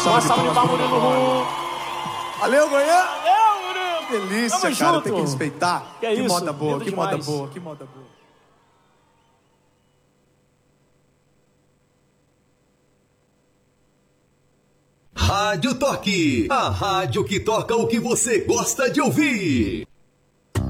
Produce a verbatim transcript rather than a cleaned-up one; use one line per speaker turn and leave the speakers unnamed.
salva de palmas pro Murilo. Valeu, Goiânia!
Valeu, Murilo!
Delícia,
Tamo
cara,
junto.
tem que respeitar.
Que é
que
isso,
moda boa,
lindo
que
demais.
moda boa, que moda boa.
Rádio Toque, a rádio que toca o que você gosta de ouvir.